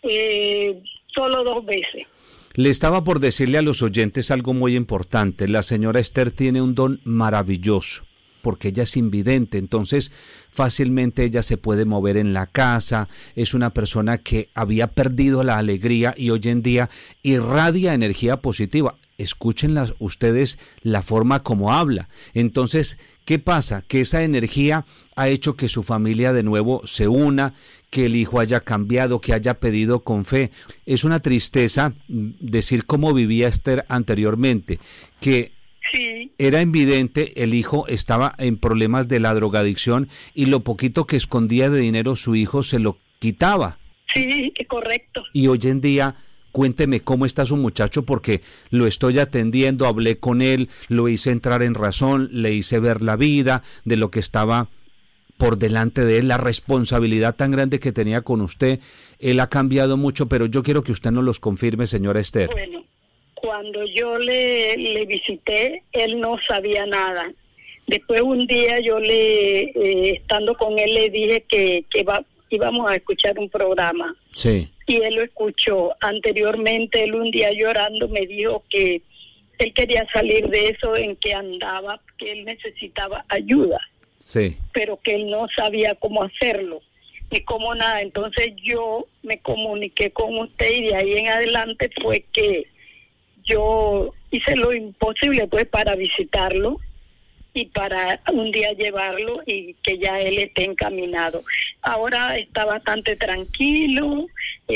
Solo 2 veces. Le estaba por decirle a los oyentes algo muy importante. La señora Esther tiene un don maravilloso, porque ella es invidente, entonces fácilmente ella se puede mover en la casa, es una persona que había perdido la alegría y hoy en día irradia energía positiva. Escuchen ustedes la forma como habla. Entonces, ¿qué pasa? Que esa energía ha hecho que su familia de nuevo se una, que el hijo haya cambiado, que haya pedido con fe. Es una tristeza decir cómo vivía Esther anteriormente, que sí, era invidente, el hijo estaba en problemas de la drogadicción y lo poquito que escondía de dinero su hijo se lo quitaba. Sí, correcto. Y hoy en día, cuénteme cómo está su muchacho, porque lo estoy atendiendo, hablé con él, lo hice entrar en razón, le hice ver la vida, de lo que estaba por delante de él, la responsabilidad tan grande que tenía con usted. Él ha cambiado mucho, pero yo quiero que usted nos los confirme, señora Esther. Bueno, cuando yo le visité, él no sabía nada. Después un día yo estando con él, le dije que íbamos a escuchar un programa. Sí. Y él lo escuchó. Anteriormente, él un día llorando me dijo que él quería salir de eso en que andaba, que él necesitaba ayuda. Sí. Pero que él no sabía cómo hacerlo, ni cómo nada. Entonces yo me comuniqué con usted y de ahí en adelante fue que yo hice lo imposible pues para visitarlo y para un día llevarlo y que ya él esté encaminado. Ahora está bastante tranquilo,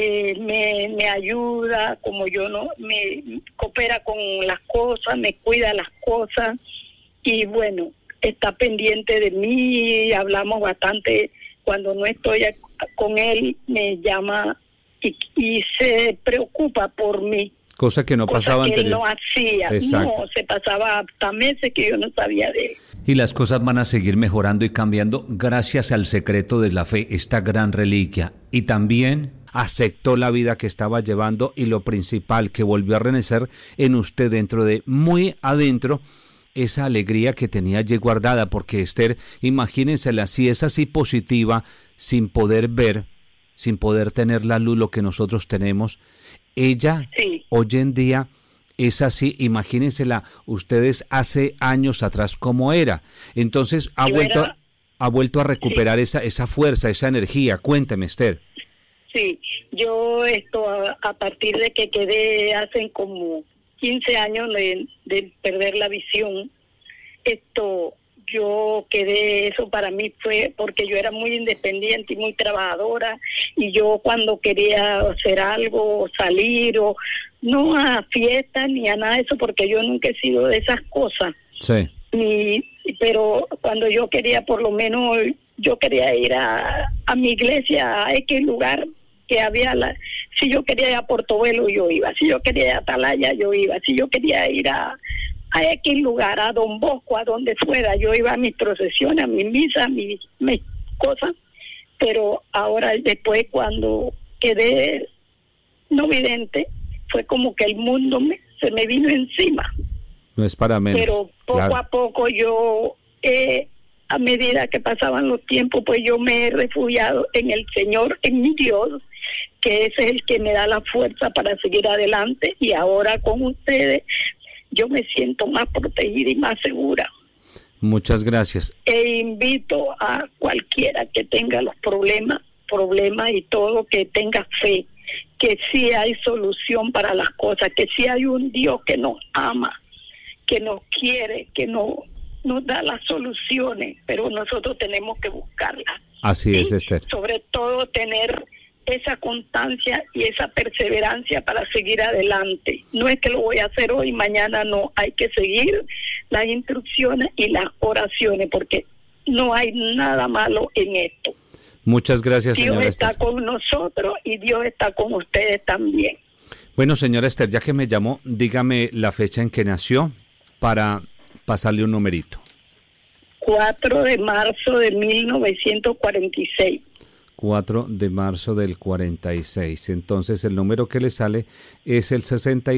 me ayuda, como yo no, me coopera con las cosas, me cuida las cosas y bueno, está pendiente de mí, hablamos bastante. Cuando no estoy con él me llama y se preocupa por mí. Cosa que no pasaba anterior. Que él no hacía. Exacto. No, se pasaba hasta meses que yo no sabía de él. Y las cosas van a seguir mejorando y cambiando gracias al secreto de la fe, esta gran reliquia. Y también aceptó la vida que estaba llevando y lo principal, que volvió a renacer en usted dentro de muy adentro, esa alegría que tenía allí guardada, porque Esther, imagínensela, si es así positiva, sin poder ver, sin poder tener la luz, lo que nosotros tenemos, ella sí, hoy en día es así, imagínensela ustedes hace años atrás cómo era. Entonces ha vuelto a recuperar sí, esa fuerza, esa energía. Cuénteme, Esther. Sí, yo a partir de que quedé hace como 15 años de perder la visión, yo quedé, eso para mí fue porque yo era muy independiente y muy trabajadora, y yo cuando quería hacer algo, salir, o no a fiestas ni a nada de eso, porque yo nunca he sido de esas cosas. Sí. Pero cuando yo quería, por lo menos, yo quería ir a mi iglesia, a X lugar que había, si yo quería ir a Portobelo, yo iba, si yo quería ir a Atalaya, yo iba, si yo quería ir a X lugar, a Don Bosco, a donde fuera, yo iba a mis procesiones, a mis misas, a mis cosas. Pero ahora, después, cuando quedé no vidente, fue como que el mundo se me vino encima. No es para menos. Pero poco a poco yo he a medida que pasaban los tiempos, pues yo me he refugiado en el Señor, en mi Dios, que ese es el que me da la fuerza para seguir adelante, y ahora con ustedes yo me siento más protegida y más segura. Muchas gracias. E invito a cualquiera que tenga los problemas y todo, que tenga fe, que sí hay solución para las cosas, que sí hay un Dios que nos ama, que nos quiere, que nos da las soluciones, pero nosotros tenemos que buscarlas. Así es, Esther. Sobre todo tener esa constancia y esa perseverancia para seguir adelante. No es que lo voy a hacer hoy, mañana no. Hay que seguir las instrucciones y las oraciones, porque no hay nada malo en esto. Muchas gracias, señora Dios está Esther. con nosotros y Dios está con ustedes también. Bueno, señora Esther, ya que me llamó, dígame la fecha en que nació para pasarle un numerito. 4 de marzo de 1946. 4 de marzo del 46. Entonces el número que le sale es el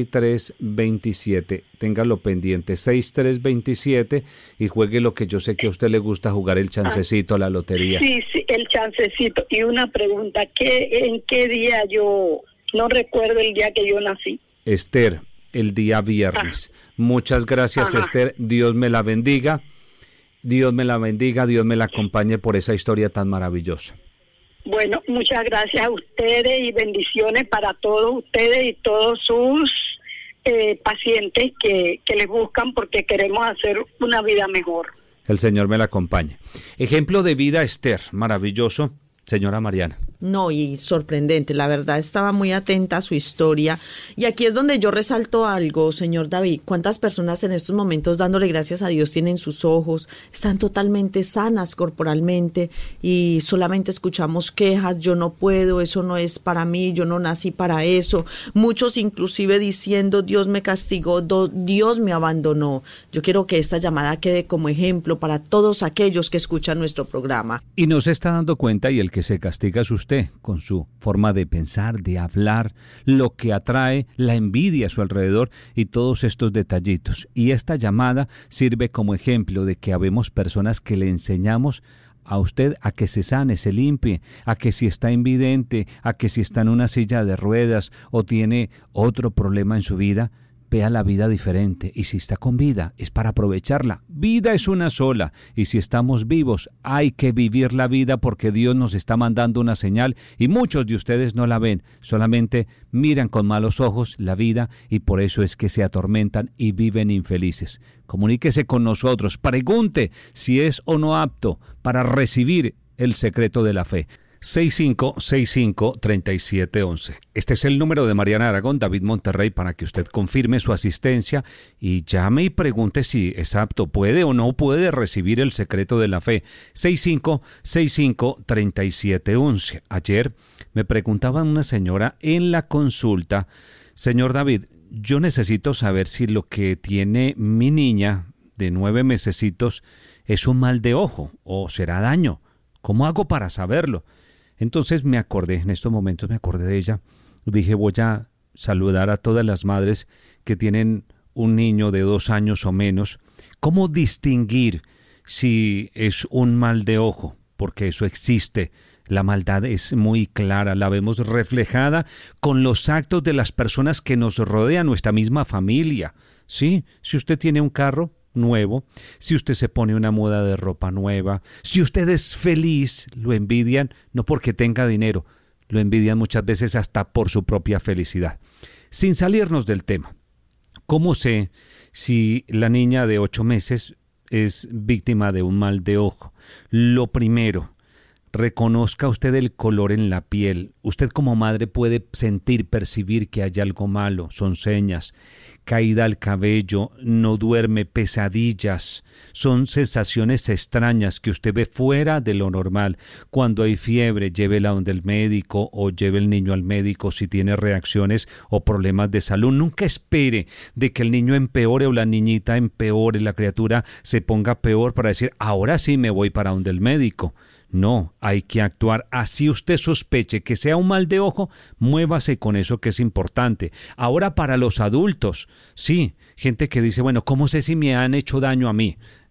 6327. Téngalo pendiente, 6327, y juegue lo que yo sé que a usted le gusta jugar, el chancecito, la lotería. Sí, el chancecito. Y una pregunta, ¿en qué día yo no recuerdo el día que yo nací? Esther, el día viernes. Muchas gracias, Esther. Dios me la bendiga. Dios me la bendiga, Dios me la acompañe por esa historia tan maravillosa. Bueno, muchas gracias a ustedes y bendiciones para todos ustedes y todos sus pacientes que les buscan, porque queremos hacer una vida mejor. El Señor me la acompañe. Ejemplo de vida, Esther, maravilloso, señora Mariana. No, y sorprendente, la verdad estaba muy atenta a su historia. Y aquí es donde yo resalto algo, señor David. ¿Cuántas personas en estos momentos, dándole gracias a Dios, tienen sus ojos, están totalmente sanas corporalmente y solamente escuchamos quejas? Yo no puedo, eso no es para mí, yo no nací para eso. Muchos inclusive diciendo, Dios me castigó, Dios me abandonó. Yo quiero que esta llamada quede como ejemplo para todos aquellos que escuchan nuestro programa. Y no se está dando cuenta, y el que se castiga es usted, con su forma de pensar, de hablar, lo que atrae la envidia a su alrededor y todos estos detallitos. Y esta llamada sirve como ejemplo de que habemos personas que le enseñamos a usted a que se sane, se limpie, a que si está invidente, a que si está en una silla de ruedas o tiene otro problema en su vida, vea la vida diferente, y si está con vida es para aprovecharla. Vida es una sola, y si estamos vivos hay que vivir la vida, porque Dios nos está mandando una señal y muchos de ustedes no la ven, solamente miran con malos ojos la vida, y por eso es que se atormentan y viven infelices. Comuníquese con nosotros, pregunte si es o no apto para recibir el secreto de la fe. 6565-3711. Este es el número de Mariana Aragón, David Monterrey, para que usted confirme su asistencia y llame y pregunte si es apto, puede o no puede recibir el secreto de la fe. 6565-3711. Ayer me preguntaba una señora en la consulta, señor David, yo necesito saber si lo que tiene mi niña de 9 mesecitos es un mal de ojo o será daño. ¿Cómo hago para saberlo? Entonces me acordé, en estos momentos me acordé de ella. Dije, voy a saludar a todas las madres que tienen un niño de 2 años o menos. ¿Cómo distinguir si es un mal de ojo? Porque eso existe. La maldad es muy clara, la vemos reflejada con los actos de las personas que nos rodean, nuestra misma familia. Sí, si usted tiene un carro nuevo, si usted se pone una muda de ropa nueva, si usted es feliz, lo envidian no porque tenga dinero, lo envidian muchas veces hasta por su propia felicidad. Sin salirnos del tema, ¿cómo sé si la niña de 8 meses es víctima de un mal de ojo? Lo primero, reconozca usted el color en la piel. Usted como madre puede sentir, percibir que hay algo malo, son señas. Caída al cabello, no duerme, pesadillas, son sensaciones extrañas que usted ve fuera de lo normal. Cuando hay fiebre, llévela donde el médico o lleve el niño al médico si tiene reacciones o problemas de salud. Nunca espere de que el niño empeore o la niñita empeore, la criatura se ponga peor para decir, ahora sí me voy para donde el médico. No, hay que actuar. Así usted sospeche que sea un mal de ojo, muévase con eso que es importante. Ahora para los adultos, sí, gente que dice, bueno, ¿cómo sé si me han hecho daño a mí?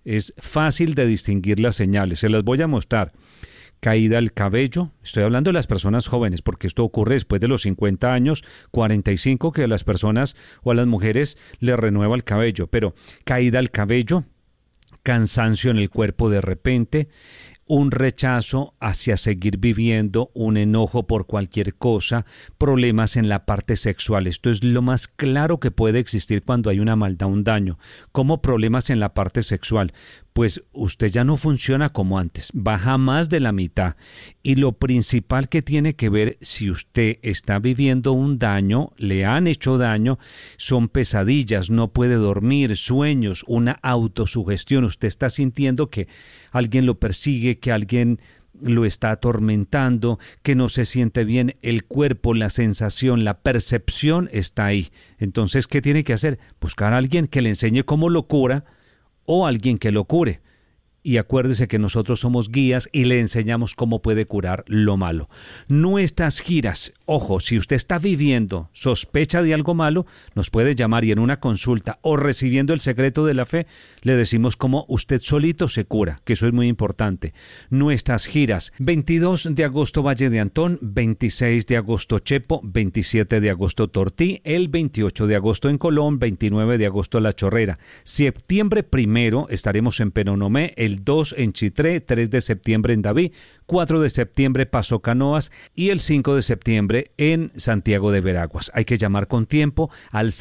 Es fácil de distinguir las señales, se las voy a mostrar. Caída del cabello, estoy hablando de las personas jóvenes, porque esto ocurre después de los 50 años, 45, que a las personas o a las mujeres les renueva el cabello, pero caída del cabello, cansancio en el cuerpo de repente, un rechazo hacia seguir viviendo, un enojo por cualquier cosa, problemas en la parte sexual. Esto es lo más claro que puede existir cuando hay una maldad, un daño. ¿Cómo problemas en la parte sexual? Pues usted ya no funciona como antes, baja más de la mitad. Y lo principal que tiene que ver, si usted está viviendo un daño, le han hecho daño, son pesadillas, no puede dormir, sueños, una autosugestión. Usted está sintiendo que alguien lo persigue, que alguien lo está atormentando, que no se siente bien, el cuerpo, la sensación, la percepción está ahí. Entonces, ¿qué tiene que hacer? Buscar a alguien que le enseñe cómo lo cura, o alguien que lo cure. Y acuérdese que nosotros somos guías y le enseñamos cómo puede curar lo malo. Nuestras giras, ojo, si usted está viviendo, sospecha de algo malo, nos puede llamar y en una consulta o recibiendo el secreto de la fe, le decimos cómo usted solito se cura, que eso es muy importante. Nuestras giras, 22 de agosto Valle de Antón, 26 de agosto Chepo, 27 de agosto Tortí, el 28 de agosto en Colón, 29 de agosto La Chorrera. Septiembre 1 estaremos en Penonomé, el 2 en Chitré, 3 de septiembre en Daví, 4 de septiembre Paso Canoas y el 5 de septiembre en Santiago de Veraguas. Hay que llamar con tiempo al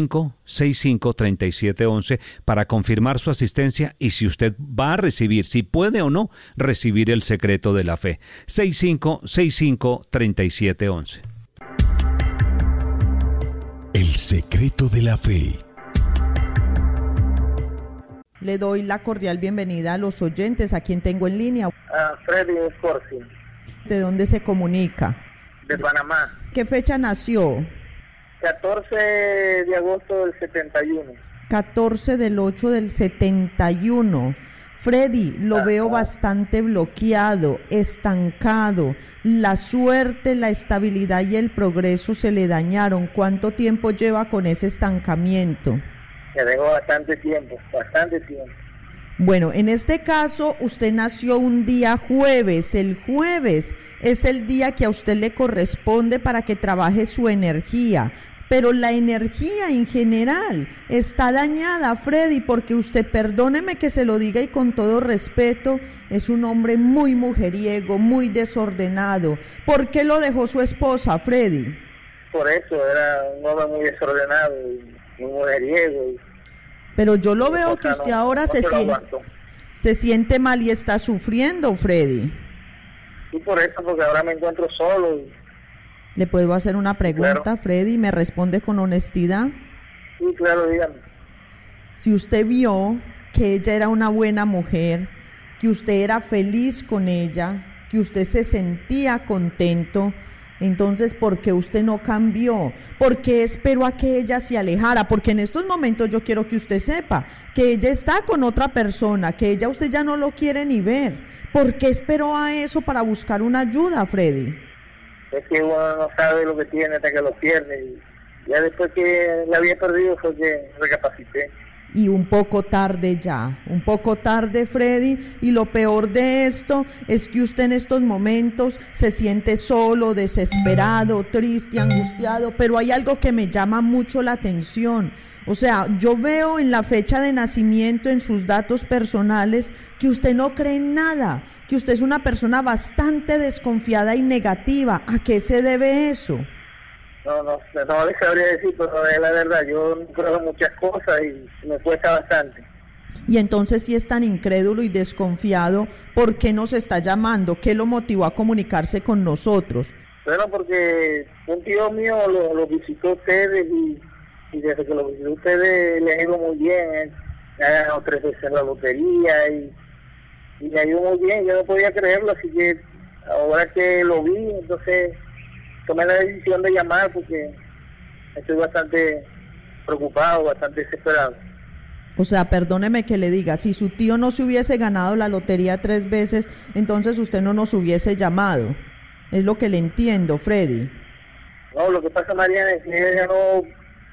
6565-3711 para confirmar su asistencia y si usted va a recibir, si puede o no, recibir el secreto de la fe. 6565-3711. El secreto de la fe. Le doy la cordial bienvenida a los oyentes, a quien tengo en línea. Freddy Escorsi. ¿De dónde se comunica? De Panamá. ¿Qué fecha nació? 14 de agosto del 71. 14 del 8 del 71. Freddy, lo veo bastante bloqueado, estancado. La suerte, la estabilidad y el progreso se le dañaron. ¿Cuánto tiempo lleva con ese estancamiento? Que tengo bastante tiempo. Bueno, en este caso usted nació un día jueves. El jueves es el día que a usted le corresponde para que trabaje su energía. Pero la energía en general está dañada, Freddy, porque usted, perdóneme que se lo diga y con todo respeto, es un hombre muy mujeriego, muy desordenado. ¿Por qué lo dejó su esposa, Freddy? Por eso, era un hombre muy desordenado y muy mujeriego. Pero yo lo veo que usted ahora se siente mal y está sufriendo, Freddy. Y por eso, porque ahora me encuentro solo. ¿Le puedo hacer una pregunta, claro, Freddy? ¿Me responde con honestidad? Sí, claro, dígame. Si usted vio que ella era una buena mujer, que usted era feliz con ella, que usted se sentía contento, entonces, ¿por qué usted no cambió? ¿Por qué esperó a que ella se alejara? Porque en estos momentos yo quiero que usted sepa que ella está con otra persona, que ella usted ya no lo quiere ni ver. ¿Por qué esperó a eso para buscar una ayuda, Freddy? Es que uno no sabe lo que tiene hasta que lo pierde. Y ya después que la había perdido fue que recapacité. Y un poco tarde ya, un poco tarde, Freddy, y lo peor de esto es que usted en estos momentos se siente solo, desesperado, triste, angustiado, pero hay algo que me llama mucho la atención. O sea, yo veo en la fecha de nacimiento, en sus datos personales, que usted no cree en nada, que usted es una persona bastante desconfiada y negativa. ¿A qué se debe eso? No les sabría decir, pero es la verdad, yo creo en muchas cosas y me cuesta bastante. Y entonces, si es tan incrédulo y desconfiado, ¿por qué nos está llamando? ¿Qué lo motivó a comunicarse con nosotros? Bueno, porque un tío mío lo visitó a ustedes y desde que lo visitó a ustedes le ha ido muy bien. Ha ganado 3 veces la lotería y le ha ido muy bien. Yo no podía creerlo, así que ahora que lo vi, entonces tomé la decisión de llamar porque estoy bastante preocupado, bastante desesperado. O sea, perdóneme que le diga, si su tío no se hubiese ganado la lotería 3 veces, entonces usted no nos hubiese llamado. Es lo que le entiendo, Freddy. No, lo que pasa, Mariana, es que ella ganó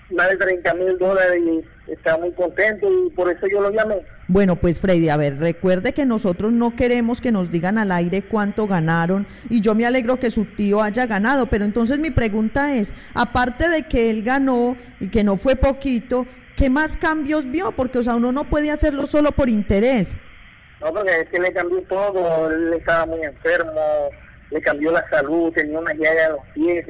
más de $30,000 y está muy contento y por eso yo lo llamé. Bueno, pues Freddy, a ver, recuerde que nosotros no queremos que nos digan al aire cuánto ganaron y yo me alegro que su tío haya ganado, pero entonces mi pregunta es, aparte de que él ganó y que no fue poquito, ¿qué más cambios vio? Porque, o sea, uno no puede hacerlo solo por interés. No, porque es que le cambió todo, él estaba muy enfermo, le cambió la salud, tenía una llaga en los pies,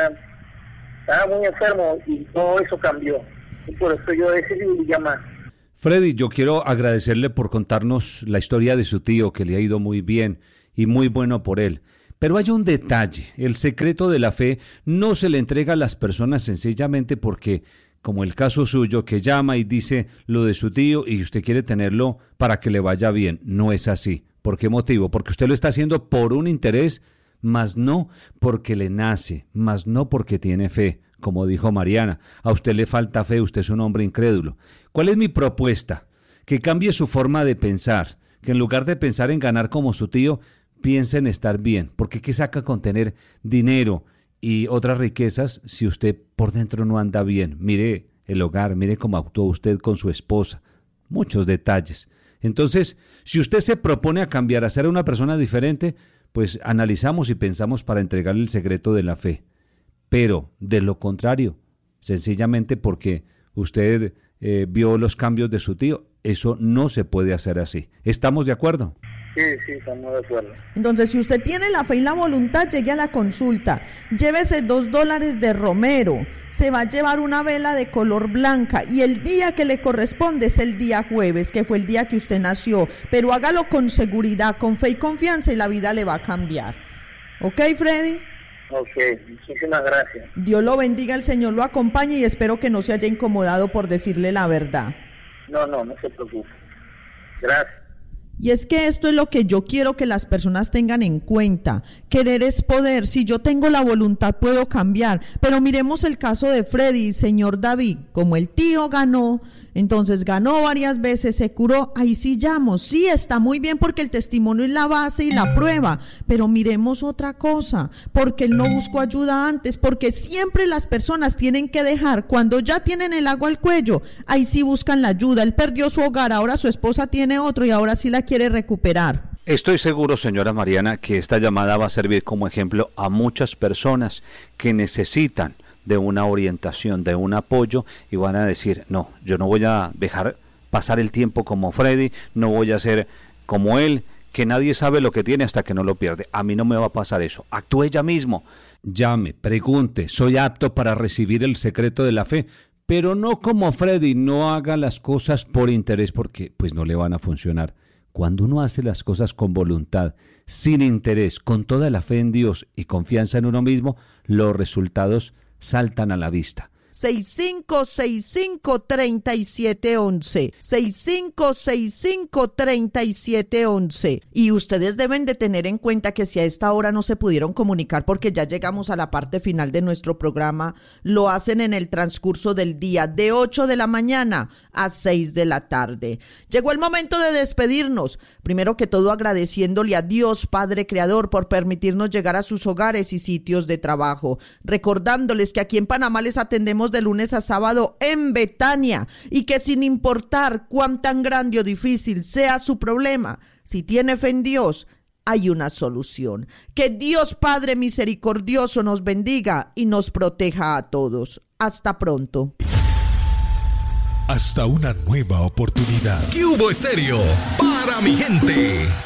estaba muy enfermo y todo eso cambió. Y por eso yo decidí llamar. Freddy, yo quiero agradecerle por contarnos la historia de su tío, que le ha ido muy bien y muy bueno por él. Pero hay un detalle, el secreto de la fe no se le entrega a las personas sencillamente porque, como el caso suyo, que llama y dice lo de su tío y usted quiere tenerlo para que le vaya bien. No es así. ¿Por qué motivo? Porque usted lo está haciendo por un interés, mas no porque le nace, mas no porque tiene fe. Como dijo Mariana, a usted le falta fe, usted es un hombre incrédulo. ¿Cuál es mi propuesta? Que cambie su forma de pensar, que en lugar de pensar en ganar como su tío, piense en estar bien, porque ¿qué saca con tener dinero y otras riquezas si usted por dentro no anda bien? Mire el hogar, mire cómo actuó usted con su esposa, muchos detalles. Entonces, si usted se propone a cambiar, a ser una persona diferente, pues analizamos y pensamos para entregarle el secreto de la fe. Pero de lo contrario, sencillamente porque usted vio los cambios de su tío, eso no se puede hacer así. ¿Estamos de acuerdo? Sí, estamos de acuerdo. Entonces, si usted tiene la fe y la voluntad, llegue a la consulta, llévese $2 de romero, se va a llevar una vela de color blanca y el día que le corresponde es el día jueves, que fue el día que usted nació, pero hágalo con seguridad, con fe y confianza y la vida le va a cambiar. ¿Ok, Freddy? Ok, muchísimas gracias. Dios lo bendiga, el Señor lo acompañe y espero que no se haya incomodado por decirle la verdad. No se preocupe. Gracias. Y es que esto es lo que yo quiero que las personas tengan en cuenta. Querer es poder. Si yo tengo la voluntad, puedo cambiar. Pero miremos el caso de Freddy, señor David. Como el tío ganó, entonces ganó varias veces, se curó. Ahí sí llamo. Sí, está muy bien porque el testimonio es la base y la prueba. Pero miremos otra cosa. Porque él no buscó ayuda antes. Porque siempre las personas tienen que dejar, cuando ya tienen el agua al cuello, ahí sí buscan la ayuda. Él perdió su hogar, ahora su esposa tiene otro y ahora sí la quiere recuperar. Estoy seguro, señora Mariana, que esta llamada va a servir como ejemplo a muchas personas que necesitan de una orientación, de un apoyo y van a decir, no, yo no voy a dejar pasar el tiempo como Freddy, no voy a ser como él, que nadie sabe lo que tiene hasta que no lo pierde. A mí no me va a pasar eso. Actúe ella mismo. Llame, pregunte, soy apto para recibir el secreto de la fe. Pero no como Freddy, no haga las cosas por interés porque pues no le van a funcionar. Cuando uno hace las cosas con voluntad, sin interés, con toda la fe en Dios y confianza en uno mismo, los resultados saltan a la vista. 6565-3711, 6565-3711. Y ustedes deben de tener en cuenta que si a esta hora no se pudieron comunicar porque ya llegamos a la parte final de nuestro programa, lo hacen en el transcurso del día, de 8 de la mañana a 6 de la tarde. Llegó el momento de despedirnos. Primero que todo agradeciéndole a Dios Padre Creador por permitirnos llegar a sus hogares y sitios de trabajo. Recordándoles que aquí en Panamá les atendemos de lunes a sábado en Betania y que sin importar cuán tan grande o difícil sea su problema, si tiene fe en Dios, hay una solución. Que Dios Padre misericordioso nos bendiga y nos proteja a todos. Hasta pronto. Hasta una nueva oportunidad. ¿Qué hubo, Estéreo? Para mi gente.